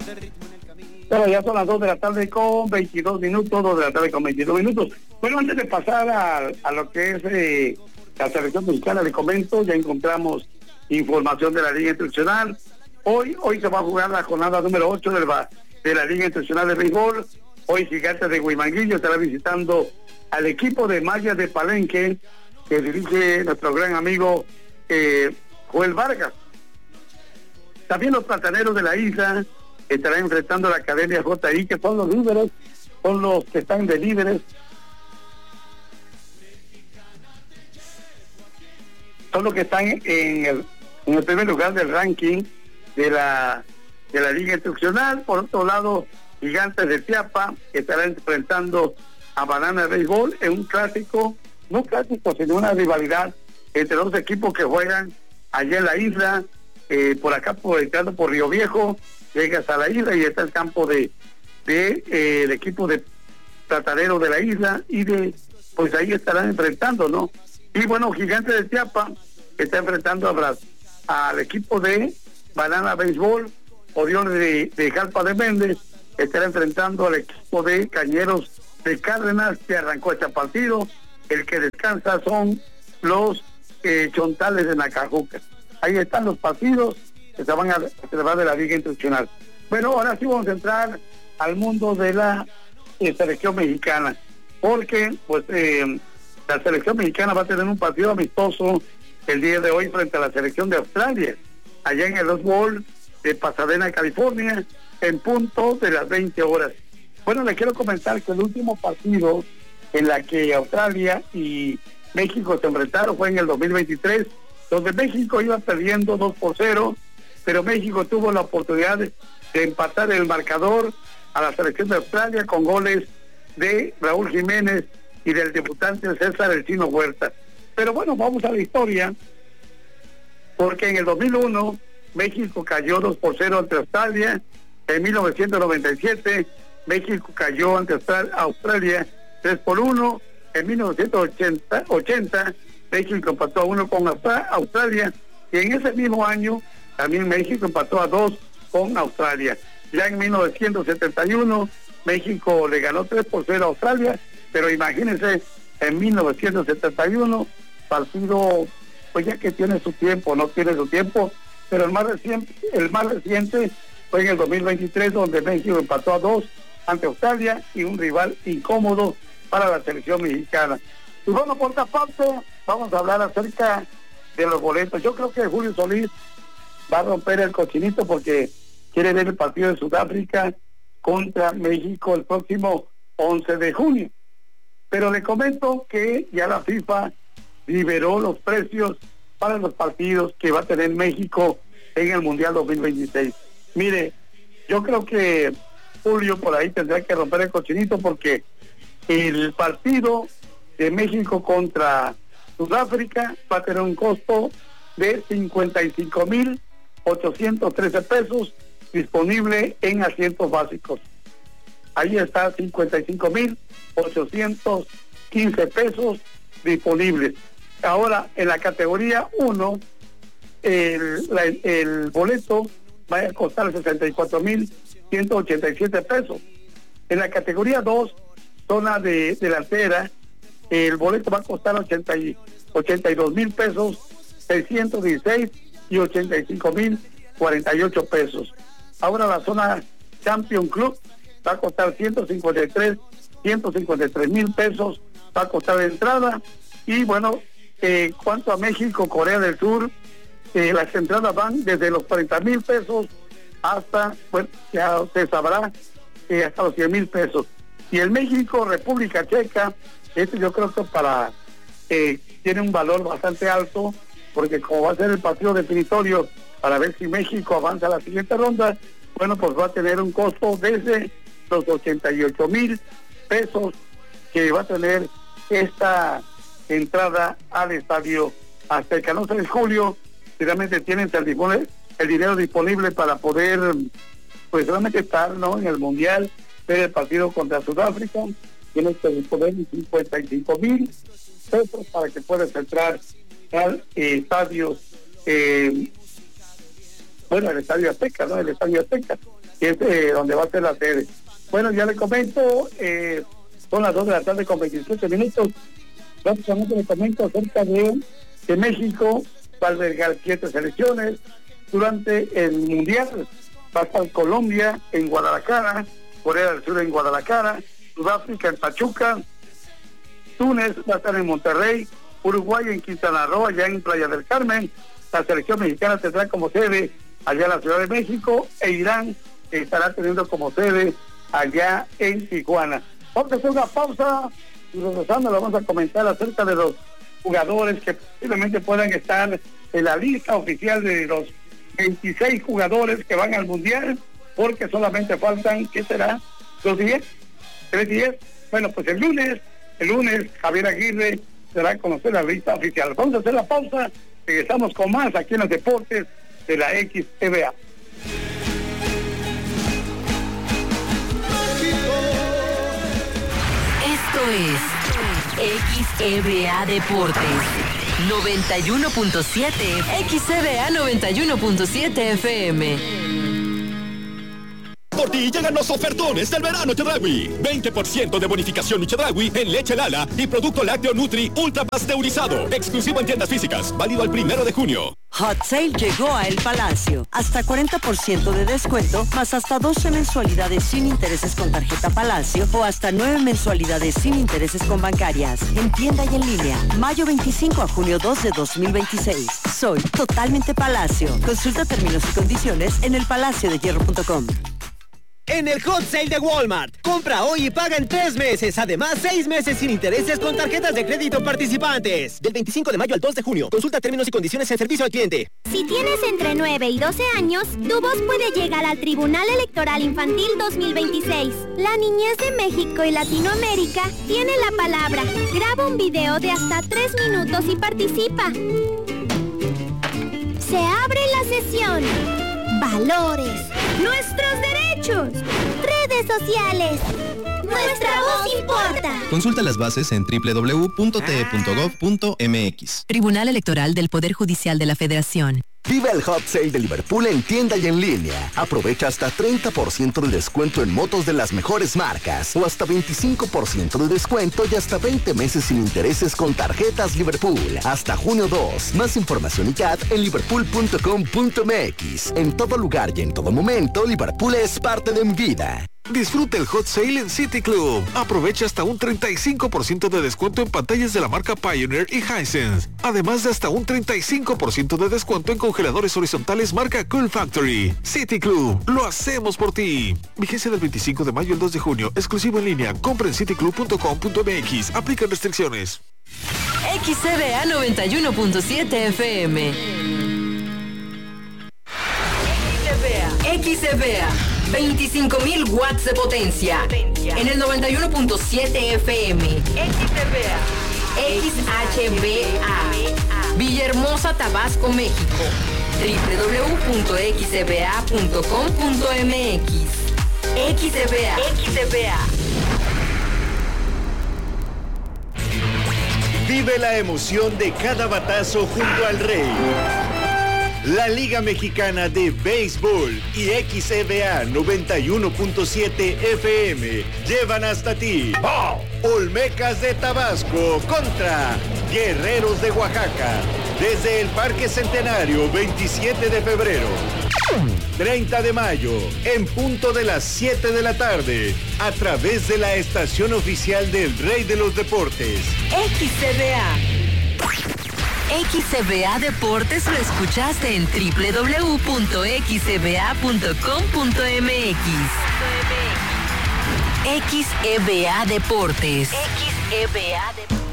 Bueno, ya son las 2 de la tarde con 22 minutos, 2 de la tarde con 22 minutos. Bueno, antes de pasar a lo que es la selección mexicana, le comento, ya encontramos información de la Liga Internacional. Hoy se va a jugar la jornada número 8 de la Liga Internacional de Béisbol. Hoy Gigantes de Huimanguillo estará visitando al equipo de Mayas de Palenque, que dirige nuestro gran amigo Joel Vargas. También los Plataneros de la Isla estarán enfrentando a la Academia JI, que son los líderes, son los que están de líderes. Son los que están en el primer lugar del ranking de la Liga Internacional. Por otro lado, Gigantes de Teapa estarán enfrentando a Banana de Béisbol en un clásico, no clásico, sino una rivalidad entre dos equipos que juegan allá en la isla, por acá, entrando por Río Viejo, llegas a la isla y está el campo el equipo de Platanero de la isla, y pues ahí estarán enfrentando, ¿no? Y bueno, Gigantes de Teapa está enfrentando al equipo de Banana Béisbol. Orión de Jalpa de Méndez estará enfrentando al equipo de Cañeros de Cárdenas, que arrancó este partido. El que descansa son los Chontales de Nacajuca. Ahí están los partidos que se van a celebrar de la Liga Internacional. Bueno, ahora sí vamos a entrar al mundo de la selección mexicana, porque pues la selección mexicana va a tener un partido amistoso el día de hoy frente a la selección de Australia, allá en el Rose Bowl de Pasadena, California, en punto de las 20 horas. Bueno, le quiero comentar que el último partido en la que Australia y México se enfrentaron fue en el 2023, donde México iba perdiendo 2-0, pero México tuvo la oportunidad de empatar el marcador a la selección de Australia con goles de Raúl Jiménez y del debutante César El Chino Huerta. Pero bueno, vamos a la historia, porque en el 2001 México cayó 2-0 ante Australia. En 1997 México cayó ante Australia 3-1. En 1980 México empató a 1 con Australia, y en ese mismo año también México empató a 2 con Australia. Ya en 1971 México le ganó 3-0 a Australia, pero imagínense, en 1971, partido pues ya que tiene su tiempo, no tiene su tiempo, pero el más reciente fue en el 2023, donde México empató a 2 ante Australia, y un rival incómodo para la selección mexicana. Y bueno, por otra parte, vamos a hablar acerca de los boletos. Yo creo que Julio Solís va a romper el cochinito, porque quiere ver el partido de Sudáfrica contra México el próximo 11 de junio. Pero le comento que ya la FIFA liberó los precios para los partidos que va a tener México en el Mundial 2026. Mire, yo creo que Julio por ahí tendrá que romper el cochinito, porque el partido de México contra Sudáfrica va a tener un costo de 55,813 pesos, disponible en asientos básicos. Ahí está, 55,815 pesos disponibles. Ahora, en la categoría 1, el boleto va a costar 64,187 pesos. En la categoría 2, zona de delantera, el boleto va a costar 82,000 pesos, 616 y 85,048 pesos. Ahora la zona Champion Club va a costar 153,000 pesos, va a costar de entrada. Y bueno, cuanto a México, Corea del Sur, las entradas van desde los 40,000 pesos hasta, bueno, ya usted sabrá, hasta los 100,000 pesos. Y el México, República Checa, yo creo que tiene un valor bastante alto, porque como va a ser el partido definitorio para ver si México avanza a la siguiente ronda, bueno, pues va a tener un costo desde los 88,000 pesos que va a tener esta entrada al estadio Azteca. No sé, Julio, si realmente tienen el dinero disponible para poder, pues realmente estar, ¿no?, en el Mundial, ver el partido contra Sudáfrica. Tienes que disponer de 55,000 pesos para que puedas entrar al estadio bueno, el Estadio Azteca, ¿no? El Estadio Azteca, que es donde va a ser la sede. Bueno, ya le comento, son las 2 de la tarde con 27 minutos. Prácticamente le comento acerca de que México va a albergar 7 selecciones durante el Mundial. Va a estar Colombia en Guadalajara, Corea del Sur en Guadalajara, Sudáfrica en Pachuca, Túnez va a estar en Monterrey, Uruguay en Quintana Roo, allá en Playa del Carmen. La selección mexicana tendrá como sede allá en la Ciudad de México, e Irán estará teniendo como sede allá en Tijuana. Vamos a hacer una pausa y regresando le vamos a comentar acerca de los jugadores que posiblemente puedan estar en la lista oficial de los 26 jugadores que van al Mundial, porque solamente faltan, ¿qué será? ¿2 días? ¿3 días? Bueno, pues el lunes Javier Aguirre será a conocer la lista oficial. Vamos a hacer la pausa, regresamos con más aquí en los deportes de la XEBA. Esto es XEBA Deportes 91.7, XEBA 91.7 FM. Por ti llegan los ofertones del verano Chedraui. 20% de bonificación Chedraui en leche Lala y producto lácteo Nutri ultra pasteurizado. Exclusivo en tiendas físicas. Válido al 1 de junio. Hot Sale llegó a El Palacio. Hasta 40% de descuento, más hasta 12 mensualidades sin intereses con tarjeta Palacio o hasta 9 mensualidades sin intereses con bancarias. En tienda y en línea. Mayo 25 a junio 2 de 2026. Soy totalmente Palacio. Consulta términos y condiciones en elpalaciodehierro.com. En el Hot Sale de Walmart, compra hoy y paga en 3 meses. Además, 6 meses sin intereses con tarjetas de crédito participantes. Del 25 de mayo al 2 de junio. Consulta términos y condiciones en servicio al cliente. Si tienes entre 9 y 12 años, tu voz puede llegar al Tribunal Electoral Infantil 2026. La niñez de México y Latinoamérica tiene la palabra. Graba un video de hasta 3 minutos y participa. Se abre la sesión. Valores. Nuestros derechos. Redes sociales. Nuestra voz importa. Consulta las bases en www.te.gov.mx. Tribunal Electoral del Poder Judicial de la Federación. Vive el Hot Sale de Liverpool en tienda y en línea. Aprovecha hasta 30% de descuento en motos de las mejores marcas o hasta 25% de descuento y hasta 20 meses sin intereses con tarjetas Liverpool. Hasta junio 2. Más información y chat en liverpool.com.mx. En todo lugar y en todo momento, Liverpool es parte de mi vida. Disfruta el Hot Sale en City Club. Aprovecha hasta un 35% de descuento en pantallas de la marca Pioneer y Hisense. Además de hasta un 35% de descuento en congeladores horizontales marca Cool Factory. City Club, lo hacemos por ti. Vigencia del 25 de mayo al 2 de junio. Exclusivo en línea. Compra en cityclub.com.mx. Aplican restricciones. XEBA 91.7 FM. XEBA 25.000 watts de potencia. En el 91.7 FM. XEBA. XHBA. Villahermosa, Tabasco, México. www.xeba.com.mx. XEBA. Vive la emoción de cada batazo junto al Rey. La Liga Mexicana de Béisbol y XEBA 91.7 FM llevan hasta ti Olmecas de Tabasco contra Guerreros de Oaxaca desde el Parque Centenario 27 de febrero. 30 de mayo, en punto de las 7 de la tarde, a través de la estación oficial del Rey de los Deportes. XEBA. XEBA Deportes lo escuchaste en www.xeba.com.mx. XEBA Deportes. XEBA Deportes.